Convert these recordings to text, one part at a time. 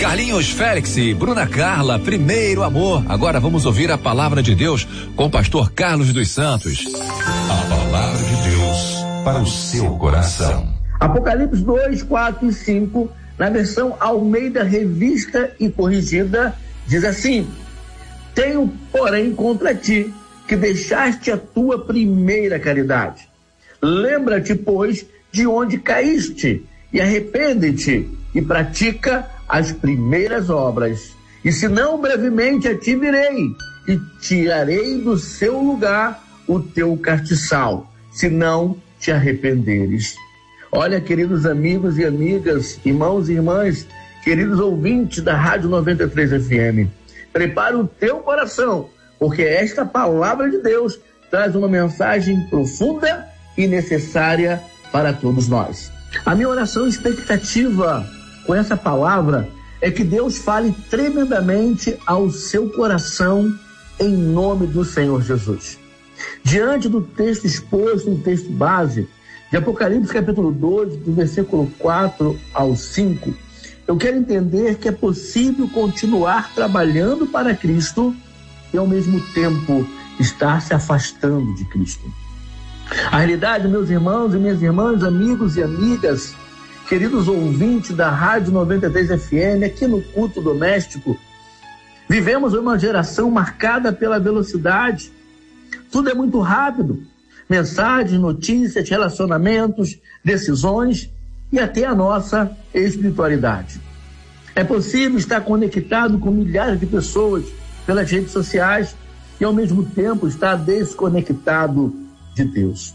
Carlinhos Félix e Bruna Carla, Primeiro Amor. Agora vamos ouvir a palavra de Deus com o pastor Carlos dos Santos. A palavra de Deus para o seu coração. Apocalipse 2, 4 e 5, na versão Almeida Revista e Corrigida, diz assim: tenho, porém, contra ti que deixaste a tua primeira caridade. Lembra-te, pois, de onde caíste, e arrepende-te, e pratica as primeiras obras. E se não, brevemente a ti virei, e tirarei do seu lugar o teu castiçal, se não te arrependeres. Olha, queridos amigos e amigas, irmãos e irmãs, queridos ouvintes da Rádio 93 FM, prepara o teu coração, porque esta palavra de Deus traz uma mensagem profunda e necessária para todos nós. A minha oração e expectativa com essa palavra é que Deus fale tremendamente ao seu coração em nome do Senhor Jesus. Diante do texto exposto, no texto base de Apocalipse capítulo 12, do versículo 4 ao 5, eu quero entender que é possível continuar trabalhando para Cristo e ao mesmo tempo estar se afastando de Cristo. A realidade, meus irmãos e minhas irmãs, amigos e amigas, queridos ouvintes da Rádio 93 FM, aqui no culto doméstico, vivemos uma geração marcada pela velocidade. Tudo é muito rápido. Mensagens, notícias, relacionamentos, decisões e até a nossa espiritualidade. É possível estar conectado com milhares de pessoas pelas redes sociais e ao mesmo tempo estar desconectado de Deus.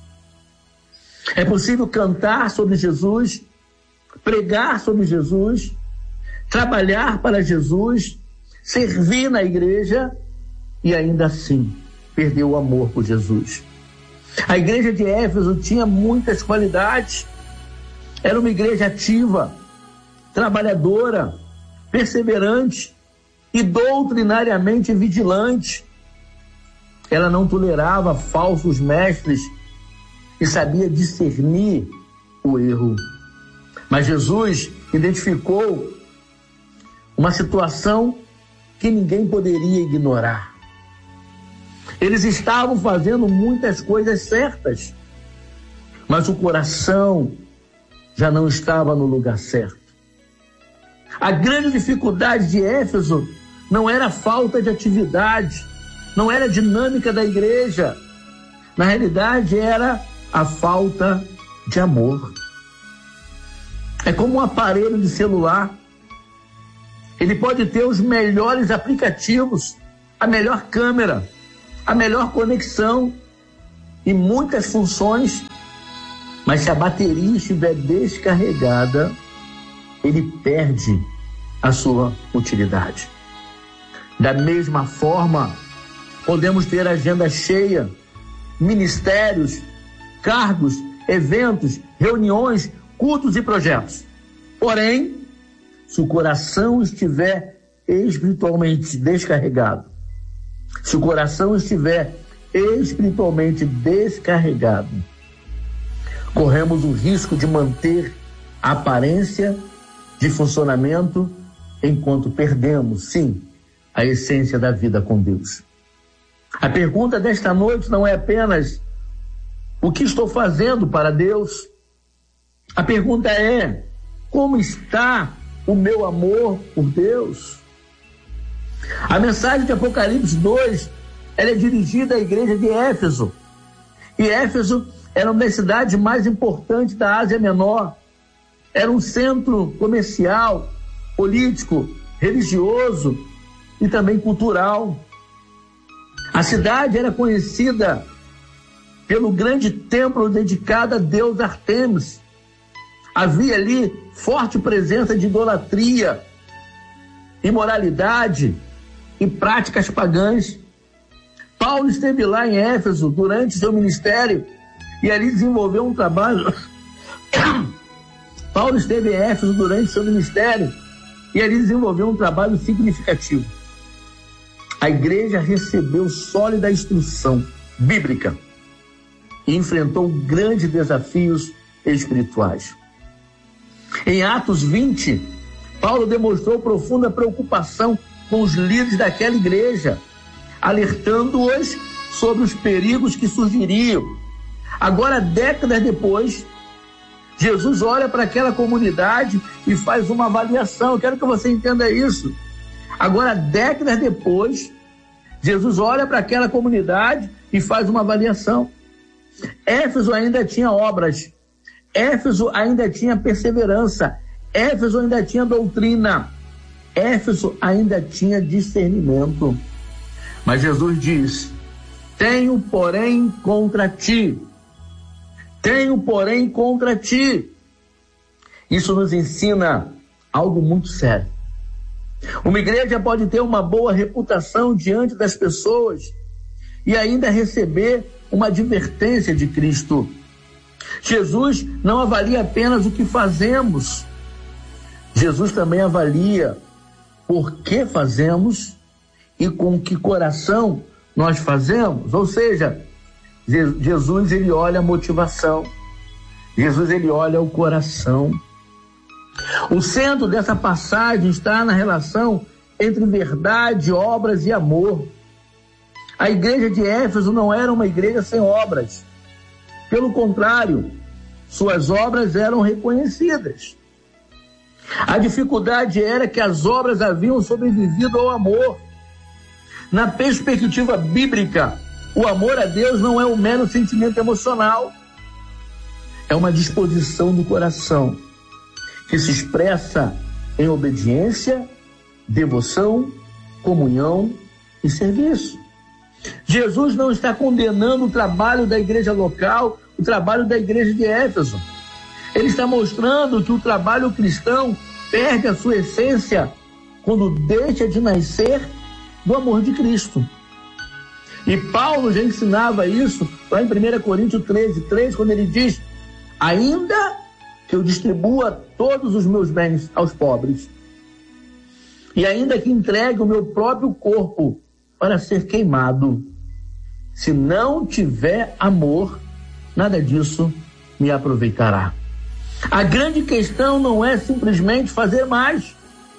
É possível cantar sobre Jesus, pregar sobre Jesus, trabalhar para Jesus, servir na igreja e ainda assim perder o amor por Jesus. A igreja de Éfeso tinha muitas qualidades. Era uma igreja ativa, trabalhadora, perseverante e doutrinariamente vigilante. Ela não tolerava falsos mestres e sabia discernir o erro. Mas Jesus identificou uma situação que ninguém poderia ignorar. Eles estavam fazendo muitas coisas certas, mas o coração já não estava no lugar certo. A grande dificuldade de Éfeso não era a falta de atividade, não era a dinâmica da igreja. Na realidade, era a falta de amor. É como um aparelho de celular. Ele pode ter os melhores aplicativos, a melhor câmera, a melhor conexão e muitas funções, mas se a bateria estiver descarregada, ele perde a sua utilidade. Da mesma forma, podemos ter agenda cheia, ministérios, cargos, eventos, reuniões, cultos e projetos. Porém, se o coração estiver espiritualmente descarregado, se o coração estiver espiritualmente descarregado, corremos o risco de manter a aparência de funcionamento enquanto perdemos, sim, a essência da vida com Deus. A pergunta desta noite não é apenas o que estou fazendo para Deus. A pergunta é: como está o meu amor por Deus? A mensagem de Apocalipse 2, ela é dirigida à igreja de Éfeso. E Éfeso era uma das cidades mais importantes da Ásia Menor. Era um centro comercial, político, religioso e também cultural. A cidade era conhecida pelo grande templo dedicado a Deus Artemis. Havia ali forte presença de idolatria, imoralidade e práticas pagãs. Paulo esteve lá em Éfeso durante seu ministério e ali desenvolveu um trabalho. Paulo esteve em Éfeso durante seu ministério e ali desenvolveu um trabalho significativo. A igreja recebeu sólida instrução bíblica e enfrentou grandes desafios espirituais. Em Atos 20, Paulo demonstrou profunda preocupação com os líderes daquela igreja, alertando-os sobre os perigos que surgiriam. Agora, décadas depois, Jesus olha para aquela comunidade e faz uma avaliação. Eu quero que você entenda isso. Agora, décadas depois, Jesus olha para aquela comunidade e faz uma avaliação. Éfeso ainda tinha obras, Éfeso ainda tinha perseverança, Éfeso ainda tinha doutrina, Éfeso ainda tinha discernimento. Mas Jesus diz: tenho, porém, contra ti. Tenho, porém, contra ti. Isso nos ensina algo muito sério. Uma igreja pode ter uma boa reputação diante das pessoas e ainda receber uma advertência de Cristo. Jesus não avalia apenas o que fazemos. Jesus também avalia por que fazemos e com que coração nós fazemos. Ou seja, Jesus, ele olha a motivação. Jesus, ele olha o coração. O centro dessa passagem está na relação entre verdade, obras e amor. A igreja de Éfeso não era uma igreja sem obras. Pelo contrário, suas obras eram reconhecidas. A dificuldade era que as obras haviam sobrevivido ao amor. Na perspectiva bíblica, o amor a Deus não é um mero sentimento emocional. É uma disposição do coração que se expressa em obediência, devoção, comunhão e serviço. Jesus não está condenando o trabalho da igreja local, o trabalho da igreja de Éfeso. Ele está mostrando que o trabalho cristão perde a sua essência quando deixa de nascer do amor de Cristo. E Paulo já ensinava isso lá em 1 Coríntios 13:3, quando ele diz: ainda que eu distribua todos os meus bens aos pobres, e ainda que entregue o meu próprio corpo para ser queimado, se não tiver amor, nada disso me aproveitará. A grande questão não é simplesmente fazer mais.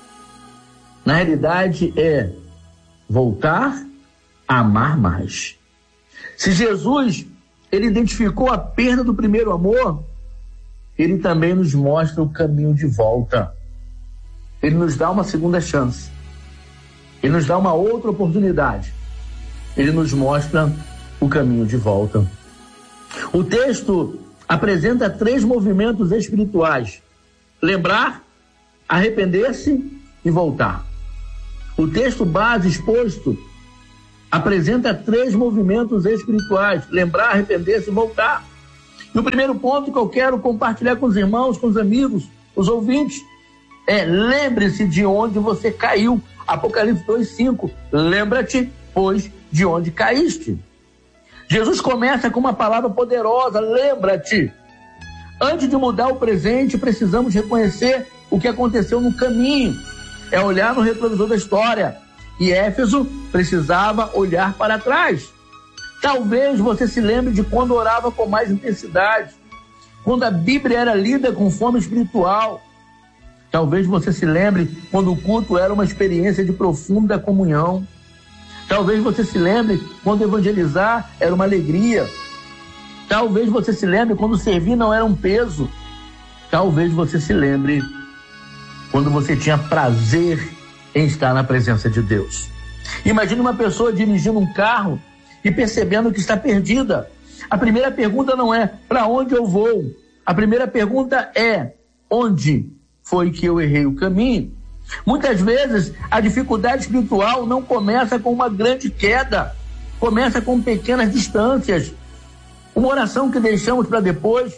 Na realidade é voltar a amar mais. Se Jesus, ele identificou a perda do primeiro amor, ele também nos mostra o caminho de volta. Ele nos dá uma segunda chance. Ele nos dá uma outra oportunidade. Ele nos mostra o caminho de volta. O texto apresenta 3 movimentos espirituais: lembrar, arrepender-se e voltar. O texto base exposto apresenta 3 movimentos espirituais: lembrar, arrepender-se e voltar. E o primeiro ponto que eu quero compartilhar com os irmãos, com os amigos, os ouvintes, é: lembre-se de onde você caiu. Apocalipse 2:5. Lembra-te, pois, de onde caíste. Jesus começa com uma palavra poderosa: lembra-te. Antes de mudar o presente, precisamos reconhecer o que aconteceu no caminho. É olhar no retrovisor da história. E Éfeso precisava olhar para trás. Talvez você se lembre de quando orava com mais intensidade, quando a Bíblia era lida com fome espiritual. Talvez você se lembre quando o culto era uma experiência de profunda comunhão. Talvez você se lembre quando evangelizar era uma alegria. Talvez você se lembre quando servir não era um peso. Talvez você se lembre quando você tinha prazer em estar na presença de Deus. Imagine uma pessoa dirigindo um carro e percebendo que está perdida. A primeira pergunta não é: para onde eu vou? A primeira pergunta é: onde foi que eu errei o caminho? Muitas vezes a dificuldade espiritual não começa com uma grande queda, começa com pequenas distâncias, uma oração que deixamos para depois,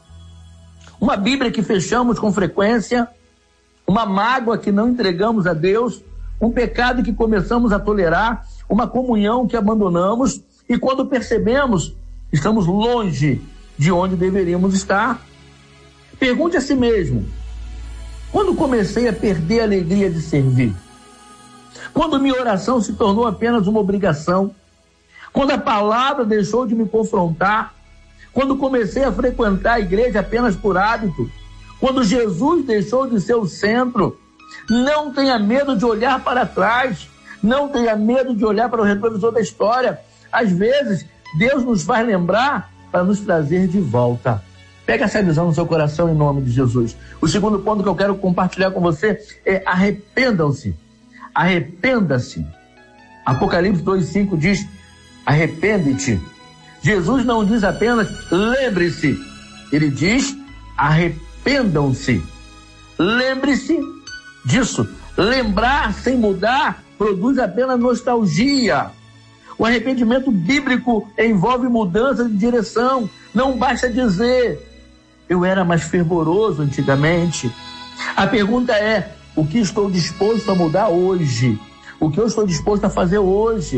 uma Bíblia que fechamos com frequência, uma mágoa que não entregamos a Deus, um pecado que começamos a tolerar, uma comunhão que abandonamos, e quando percebemos, estamos longe de onde deveríamos estar. Pergunte a si mesmo: quando comecei a perder a alegria de servir? Quando minha oração se tornou apenas uma obrigação? Quando a palavra deixou de me confrontar? Quando comecei a frequentar a igreja apenas por hábito? Quando Jesus deixou de ser o centro? Não tenha medo de olhar para trás. Não tenha medo de olhar para o retrovisor da história. Às vezes, Deus nos faz lembrar para nos trazer de volta. Pega essa visão no seu coração em nome de Jesus. O segundo ponto que eu quero compartilhar com você é arrependam-se. Arrependa-se. Apocalipse 2:5 diz, arrepende-te. Jesus não diz apenas lembre-se. Ele diz, arrependam-se. Lembre-se disso. Lembrar sem mudar produz apenas nostalgia. O arrependimento bíblico envolve mudança de direção. Não basta dizer, eu era mais fervoroso antigamente. A pergunta é, o que estou disposto a mudar hoje? O que eu estou disposto a fazer hoje?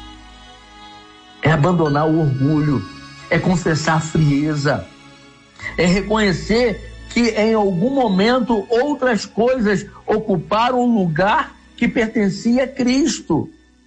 É abandonar o orgulho, é confessar a frieza, é reconhecer que em algum momento outras coisas ocuparam o lugar que pertencia a Cristo.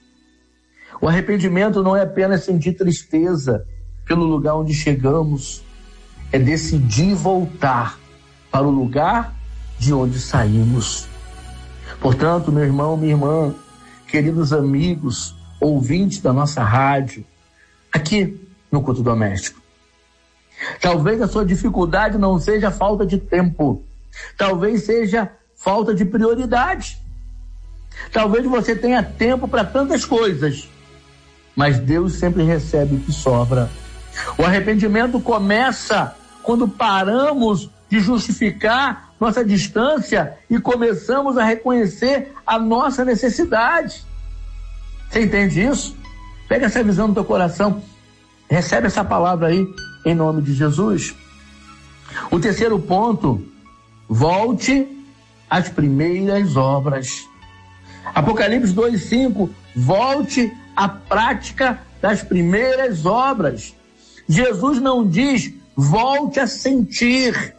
O arrependimento não é apenas sentir tristeza pelo lugar onde chegamos, é decidir voltar para o lugar de onde saímos. Portanto, meu irmão, minha irmã, queridos amigos, ouvintes da nossa rádio, aqui no Culto Doméstico, talvez a sua dificuldade não seja falta de tempo, talvez seja falta de prioridade. Talvez você tenha tempo para tantas coisas, mas Deus sempre recebe o que sobra. O arrependimento começa quando paramos de justificar nossa distância e começamos a reconhecer a nossa necessidade. Você entende isso? Pega essa visão no teu coração, recebe essa palavra aí, em nome de Jesus. O terceiro ponto, volte às primeiras obras. Apocalipse 2:5, volte à prática das primeiras obras. Jesus não diz, volte a sentir.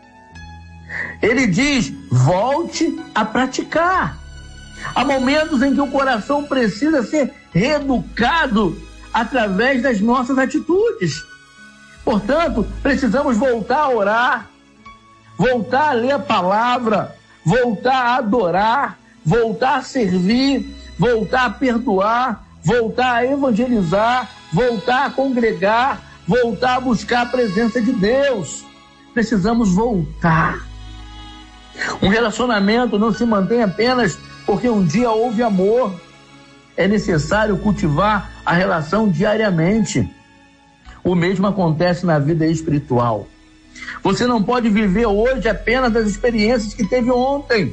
Ele diz, volte a praticar. Há momentos em que o coração precisa ser reeducado através das nossas atitudes. Portanto, precisamos voltar a orar, voltar a ler a palavra, voltar a adorar, voltar a servir, voltar a perdoar, voltar a evangelizar, voltar a congregar, voltar a buscar a presença de Deus. Precisamos voltar. Um relacionamento não se mantém apenas porque um dia houve amor. É necessário cultivar a relação diariamente. O mesmo acontece na vida espiritual. Você não pode viver hoje apenas das experiências que teve ontem.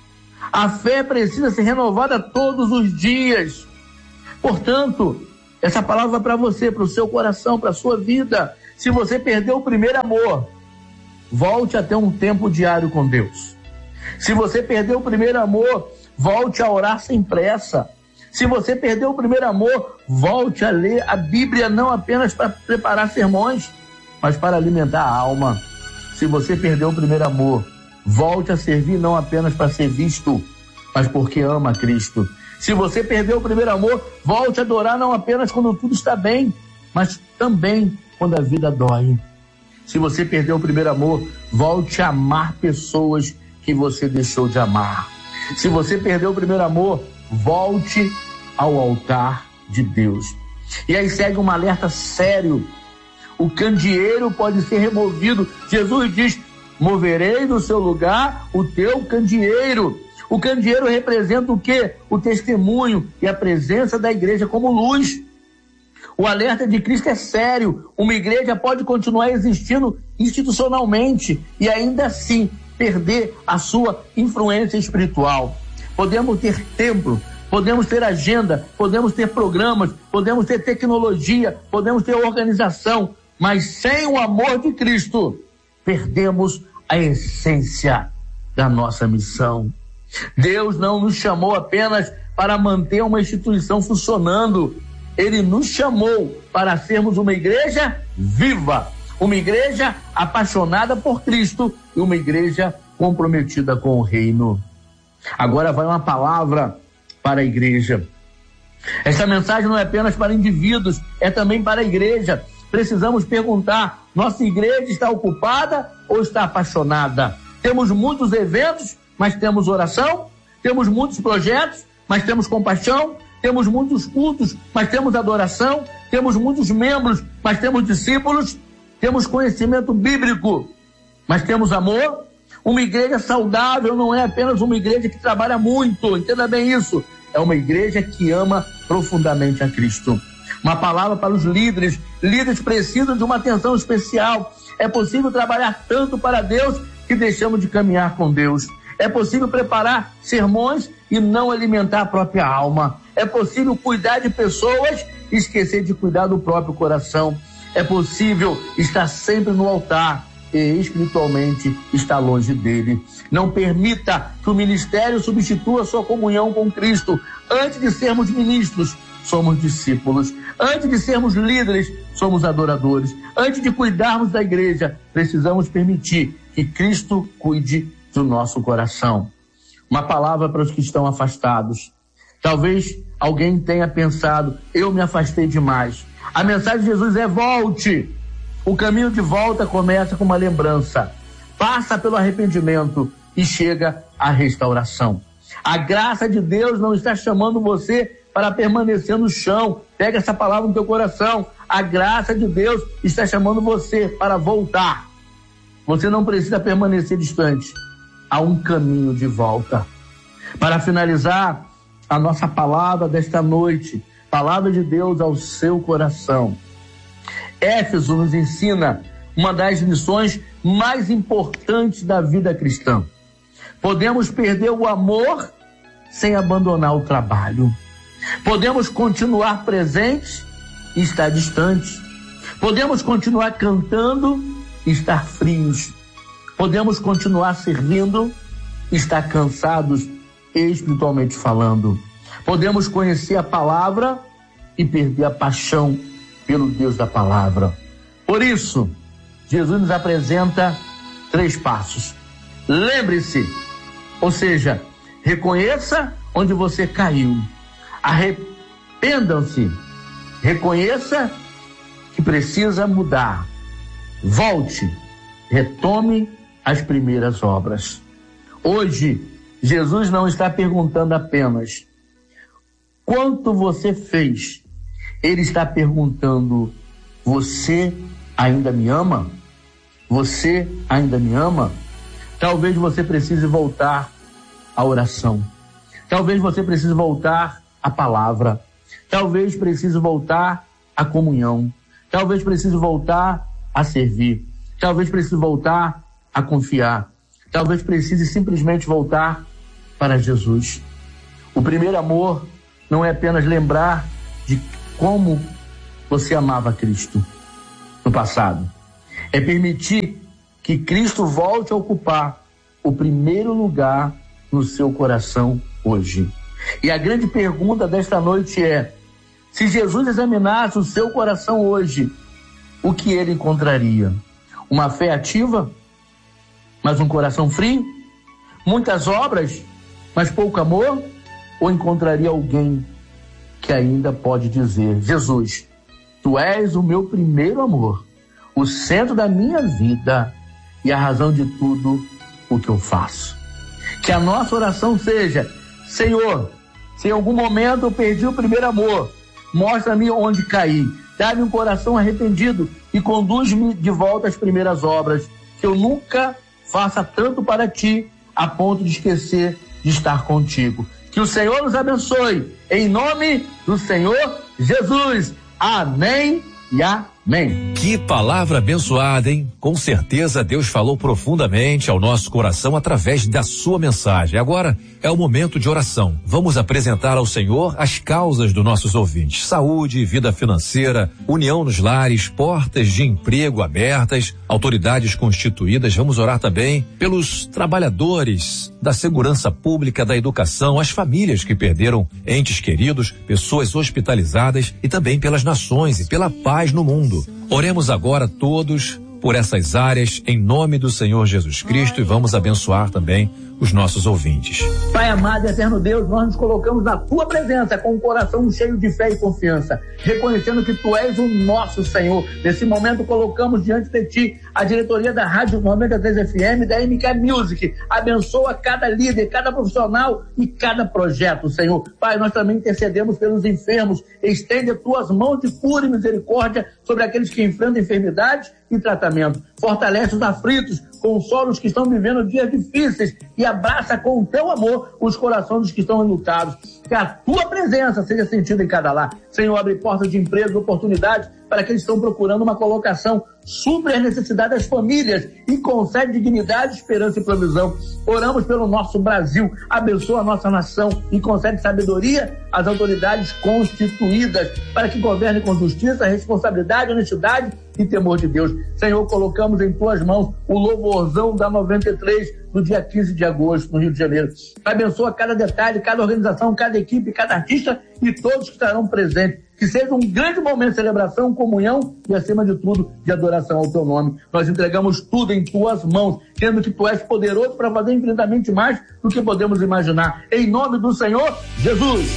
A fé precisa ser renovada todos os dias. Portanto, essa palavra vai para você, para o seu coração, para a sua vida. Se você perdeu o primeiro amor, volte a ter um tempo diário com Deus. Se você perdeu o primeiro amor, volte a orar sem pressa. Se você perdeu o primeiro amor, volte a ler a Bíblia não apenas para preparar sermões, mas para alimentar a alma. Se você perdeu o primeiro amor, volte a servir não apenas para ser visto, mas porque ama Cristo. Se você perdeu o primeiro amor, volte a adorar não apenas quando tudo está bem, mas também quando a vida dói. Se você perdeu o primeiro amor, volte a amar pessoas que você deixou de amar. Se você perdeu o primeiro amor, volte ao altar de Deus. E aí segue um alerta sério. O candeeiro pode ser removido. Jesus diz, moverei do seu lugar o teu candeeiro. O candeeiro representa o quê? O testemunho e a presença da igreja como luz. O alerta de Cristo é sério. Uma igreja pode continuar existindo institucionalmente e ainda assim perder a sua influência espiritual. Podemos ter templo, podemos ter agenda, podemos ter programas, podemos ter tecnologia, podemos ter organização, mas sem o amor de Cristo, perdemos a essência da nossa missão. Deus não nos chamou apenas para manter uma instituição funcionando. Ele nos chamou para sermos uma igreja viva, uma igreja apaixonada por Cristo e uma igreja comprometida com o reino. Agora vai uma palavra para a igreja. Essa mensagem não é apenas para indivíduos, é também para a igreja. Precisamos perguntar, nossa igreja está ocupada ou está apaixonada? Temos muitos eventos mas temos oração, temos muitos projetos, mas temos compaixão, temos muitos cultos, mas temos adoração, temos muitos membros, mas temos discípulos, temos conhecimento bíblico, mas temos amor. Uma igreja saudável não é apenas uma igreja que trabalha muito, entenda bem isso, é uma igreja que ama profundamente a Cristo. Uma palavra para os líderes. Líderes precisam de uma atenção especial. É possível trabalhar tanto para Deus que deixamos de caminhar com Deus. É possível preparar sermões e não alimentar a própria alma. É possível cuidar de pessoas e esquecer de cuidar do próprio coração. É possível estar sempre no altar e espiritualmente estar longe dele. Não permita que o ministério substitua sua comunhão com Cristo. Antes de sermos ministros, somos discípulos. Antes de sermos líderes, somos adoradores. Antes de cuidarmos da igreja, precisamos permitir que Cristo cuide do nosso coração. Uma palavra para os que estão afastados. Talvez alguém tenha pensado, eu me afastei demais. A mensagem de Jesus é: volte. O caminho de volta começa com uma lembrança, passa pelo arrependimento e chega à restauração. A graça de Deus não está chamando você para permanecer no chão. Pega essa palavra no teu coração. A graça de Deus está chamando você para voltar. Você não precisa permanecer distante. Há um caminho de volta. Para finalizar a nossa palavra desta noite, palavra de Deus ao seu coração. Éfeso nos ensina uma das lições mais importantes da vida cristã. Podemos perder o amor sem abandonar o trabalho. Podemos continuar presentes e estar distantes. Podemos continuar cantando e estar frios. Podemos continuar servindo e estar cansados, espiritualmente falando. Podemos conhecer a palavra e perder a paixão pelo Deus da palavra. Por isso, Jesus nos apresenta 3 passos. Lembre-se, ou seja, reconheça onde você caiu. Arrependam-se. Reconheça que precisa mudar. Volte. Retome as primeiras obras. Hoje, Jesus não está perguntando apenas quanto você fez. Ele está perguntando: você ainda me ama? Você ainda me ama? Talvez você precise voltar à oração. Talvez você precise voltar à palavra. Talvez precise voltar à comunhão. Talvez precise voltar a servir. Talvez precise voltar a confiar. Talvez precise simplesmente voltar para Jesus. O primeiro amor não é apenas lembrar de como você amava Cristo no passado. É permitir que Cristo volte a ocupar o primeiro lugar no seu coração hoje. E a grande pergunta desta noite é: se Jesus examinasse o seu coração hoje, o que ele encontraria? Uma fé ativa, mas um coração frio? Muitas obras, mas pouco amor? Ou encontraria alguém que ainda pode dizer: Jesus, tu és o meu primeiro amor, o centro da minha vida e a razão de tudo o que eu faço? Que a nossa oração seja: Senhor, se em algum momento eu perdi o primeiro amor, mostra-me onde caí, dá-me um coração arrependido e conduz-me de volta às primeiras obras, que eu nunca faça tanto para ti a ponto de esquecer de estar contigo. Que o Senhor nos abençoe, em nome do Senhor Jesus. Amém e amém. Que palavra abençoada, hein? Com certeza Deus falou profundamente ao nosso coração através da sua mensagem. Agora é o momento de oração. Vamos apresentar ao Senhor as causas dos nossos ouvintes: saúde, vida financeira, união nos lares, portas de emprego abertas, autoridades constituídas. Vamos orar também pelos trabalhadores da segurança pública, da educação, as famílias que perderam entes queridos, pessoas hospitalizadas e também pelas nações e pela paz no mundo. Oremos agora todos por essas áreas em nome do Senhor Jesus Cristo e vamos abençoar também os nossos ouvintes. Pai amado e eterno Deus, nós nos colocamos na tua presença com um coração cheio de fé e confiança, reconhecendo que tu és o nosso Senhor. Nesse momento colocamos diante de ti a diretoria da Rádio 93 FM, da MK Music. Abençoa cada líder, cada profissional e cada projeto, Senhor. Pai, nós também intercedemos pelos enfermos. Estende tuas mãos de cura e misericórdia sobre aqueles que enfrentam enfermidades e tratamento. Fortalece os aflitos, consola os que estão vivendo dias difíceis e abraça com o teu amor os corações dos que estão enlutados. Que a tua presença seja sentida em cada lar. Senhor, abre portas de emprego e oportunidades para aqueles que estão procurando uma colocação. Supre as necessidades das famílias e concede dignidade, esperança e provisão. Oramos pelo nosso Brasil, abençoa a nossa nação e concede sabedoria às autoridades constituídas para que governe com justiça, responsabilidade, honestidade e temor de Deus. Senhor, colocamos em tuas mãos o louvorzão da 93 no dia 15 de agosto, no Rio de Janeiro. Abençoa cada detalhe, cada organização, cada equipe, cada artista e todos que estarão presentes. Que seja um grande momento de celebração, comunhão e, acima de tudo, de adoração ao teu nome. Nós entregamos tudo em tuas mãos, tendo que tu és poderoso para fazer infinitamente mais do que podemos imaginar. Em nome do Senhor Jesus.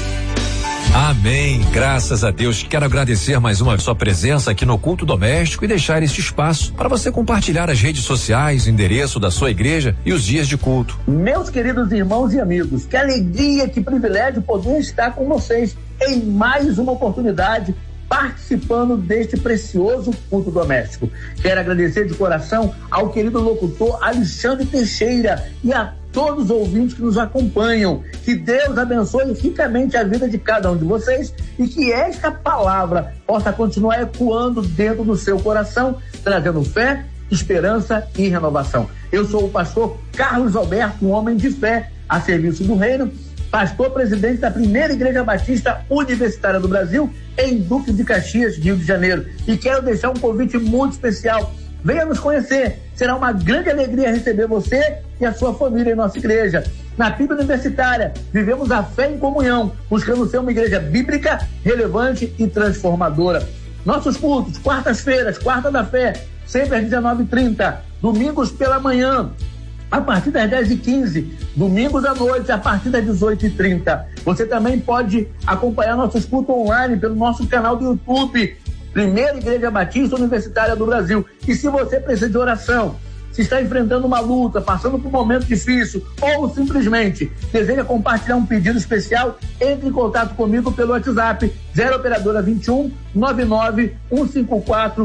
Amém, graças a Deus. Quero agradecer mais uma vez sua presença aqui no Culto Doméstico e deixar este espaço para você compartilhar as redes sociais, o endereço da sua igreja e os dias de culto. Meus queridos irmãos e amigos, que alegria, que privilégio poder estar com vocês em mais uma oportunidade participando deste precioso culto doméstico. Quero agradecer de coração ao querido locutor Alexandre Teixeira e a todos os ouvintes que nos acompanham. Que Deus abençoe ricamente a vida de cada um de vocês e que esta palavra possa continuar ecoando dentro do seu coração, trazendo fé, esperança e renovação. Eu sou o pastor Carlos Alberto, um homem de fé a serviço do reino, pastor presidente da primeira Igreja Batista Universitária do Brasil, em Duque de Caxias, Rio de Janeiro. E quero deixar um convite muito especial. Venha nos conhecer. Será uma grande alegria receber você e a sua família em nossa igreja. Na PIB Universitária, vivemos a fé em comunhão, buscando ser uma igreja bíblica, relevante e transformadora. Nossos cultos, quartas-feiras, quarta da fé, sempre às 19h30, domingos pela manhã, a partir das 10h15, domingos à noite, a partir das 18h30. Você também pode acompanhar nossos cultos online pelo nosso canal do YouTube, Primeira Igreja Batista Universitária do Brasil. E se você precisa de oração, se está enfrentando uma luta, passando por um momento difícil, ou simplesmente deseja compartilhar um pedido especial, entre em contato comigo pelo WhatsApp 0 operadora 21 99 154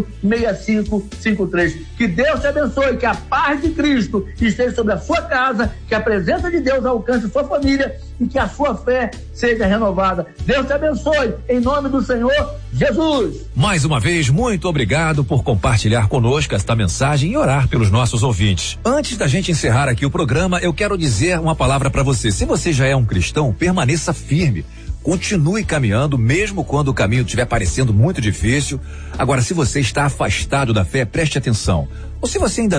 6553. Que Deus te abençoe, que a paz de Cristo esteja sobre a sua casa, que a presença de Deus alcance sua família e que a sua fé seja renovada. Deus te abençoe, em nome do Senhor Jesus. Mais uma vez, muito obrigado por compartilhar conosco esta mensagem e orar pelos nossos ouvintes. Antes da gente encerrar aqui o programa, eu quero dizer uma palavra para você. Se você já é um cristão, permaneça firme. Continue caminhando, mesmo quando o caminho estiver parecendo muito difícil. Agora, se você está afastado da fé, preste atenção. Ou se você ainda